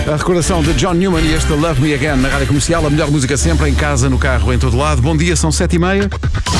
A recordação de John Newman e este Love Me Again na Rádio Comercial, a melhor música sempre, em casa, no carro, em todo lado. Bom dia, são 7h30.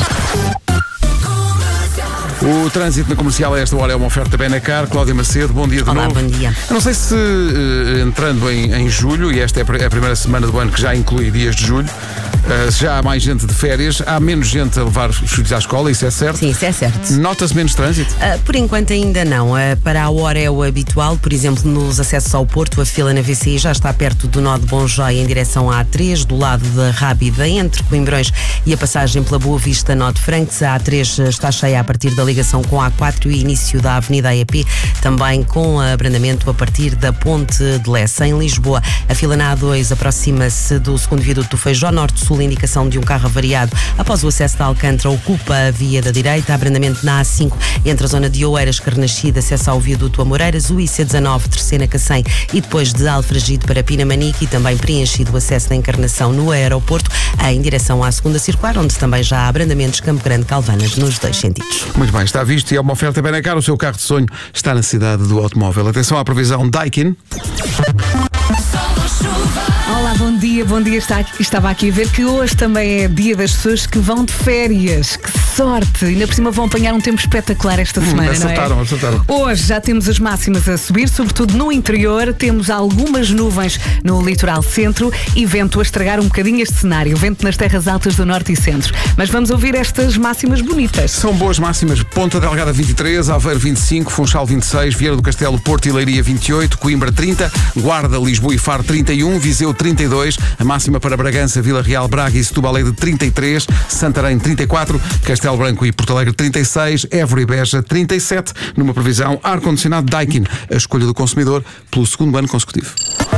O trânsito na Comercial a esta hora é uma oferta Benacar. Cláudia Macedo, bom dia de novo. Olá, bom dia. Eu não sei se entrando em julho, e esta é a primeira semana do ano que já inclui dias de julho, se já há mais gente de férias, há menos gente a levar os filhos à escola, isso é certo? Sim, isso é certo. Nota-se menos trânsito? Por enquanto ainda não. Para a hora é o habitual, por exemplo, nos acessos ao Porto, a fila na VCI já está perto do nó de Bonjói em direção à A3, do lado da Rábida, entre Coimbrões e a passagem pela Boa Vista Norte Franques. A A3 está cheia a partir da ligação com a A4 e início da Avenida AEP, também com abrandamento a partir da Ponte de Lessa. Em Lisboa, a fila na A2 aproxima-se do segundo viaduto do Feijó Norte-Sul, indicação de um carro avariado após o acesso da Alcântara ocupa a via da direita. Abrandamento na A5 entre a zona de Oeiras, Carnachide, acesso ao viaduto Amoreiras, o IC19, Terceira Cacém e depois de Alfragide para Pinamanique, e também preenchido o acesso da Encarnação no aeroporto em direção à segunda circular, onde também já há abrandamentos Campo Grande, Calvanas, nos dois sentidos. Muito bem, está visto e é uma oferta Benacar. O seu carro de sonho está na cidade do automóvel. Atenção à previsão Daikin. Olá, bom dia. Estava aqui a ver que hoje também é dia das pessoas que vão de férias. Que sorte! Ainda por cima vão apanhar um tempo espetacular esta semana, Acertaram. Hoje já temos as máximas a subir, sobretudo no interior. Temos algumas nuvens no litoral centro e vento a estragar um bocadinho este cenário. Vento nas terras altas do norte e centro. Mas vamos ouvir estas máximas bonitas. São boas máximas. Ponta Delgada 23, Aveiro 25, Funchal 26, Vieira do Castelo, Porto e Leiria 28, Coimbra 30, Guarda, Lisboa e Faro 31, Viseu 32, a máxima para Bragança, Vila Real, Braga e Setúbal é de 33, Santarém 34, Castelo Branco e Porto Alegre 36, Évora e Beja 37, numa previsão ar-condicionado Daikin, a escolha do consumidor pelo segundo ano consecutivo.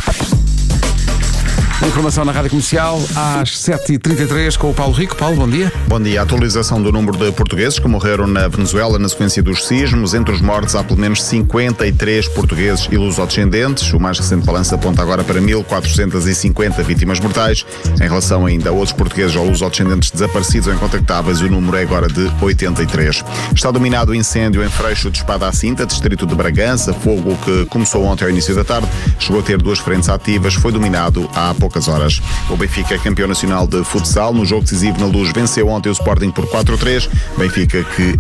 Informação na Rádio Comercial às 7h33 com o Paulo Rico. Paulo, bom dia. Bom dia. A atualização do número de portugueses que morreram na Venezuela na sequência dos sismos. Entre os mortos há pelo menos 53 portugueses e lusodescendentes. O mais recente balanço aponta agora para 1.450 vítimas mortais. Em relação ainda a outros portugueses ou lusodescendentes desaparecidos ou incontactáveis, o número é agora de 83. Está dominado o incêndio em Freixo de Espada à Cinta, distrito de Bragança. Fogo que começou ontem ao início da tarde, chegou a ter 2 frentes ativas, foi dominado há poucas horas. O Benfica é campeão nacional de futsal. No jogo decisivo na Luz venceu ontem o Sporting por 4-3. Benfica que